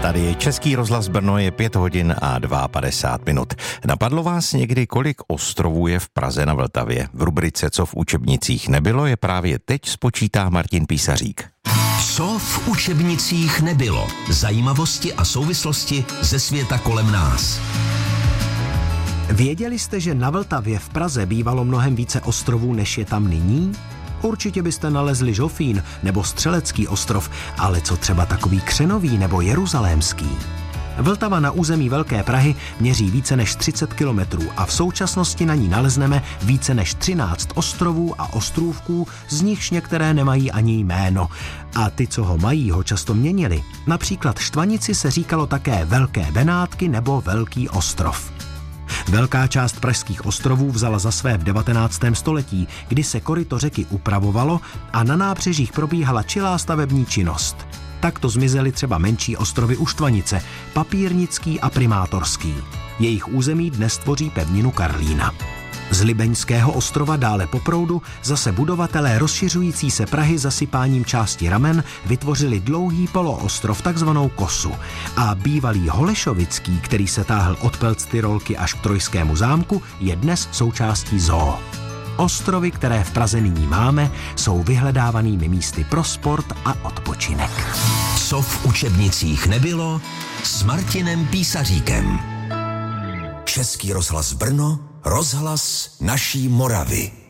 Tady je Český rozhlas Brno, je 5 hodin a 52 minut. Napadlo vás někdy, kolik ostrovů je v Praze na Vltavě? V rubrice Co v učebnicích nebylo je právě teď spočítá Martin Písařík. Co v učebnicích nebylo? Zajímavosti a souvislosti ze světa kolem nás. Věděli jste, že na Vltavě v Praze bývalo mnohem více ostrovů, než je tam nyní? Určitě byste nalezli Žofín nebo Střelecký ostrov, ale co třeba takový Křenový nebo Jeruzalémský? Vltava na území Velké Prahy měří více než 30 kilometrů a v současnosti na ní nalezneme více než 13 ostrovů a ostrůvků, z nichž některé nemají ani jméno. A ty, co ho mají, ho často měnili. Například Štvanici se říkalo také Velké Benátky nebo Velký ostrov. Velká část pražských ostrovů vzala za své v 19. století, kdy se koryto řeky upravovalo a na nábřežích probíhala čilá stavební činnost. Takto zmizely třeba menší ostrovy u Štvanice, Papírnický a Primátorský. Jejich území dnes tvoří pevninu Karlína. Z Libeňského ostrova dále po proudu zase budovatelé rozšiřující se Prahy zasypáním části ramen vytvořili dlouhý poloostrov, takzvanou kosu. A bývalý Holešovický, který se táhl od Pelctyrolky až k Trojskému zámku, je dnes součástí zoo. Ostrovy, které v Praze nyní máme, jsou vyhledávanými místy pro sport a odpočinek. Co v učebnicích nebylo s Martinem Písaříkem. Český rozhlas Brno, rozhlas naší Moravy.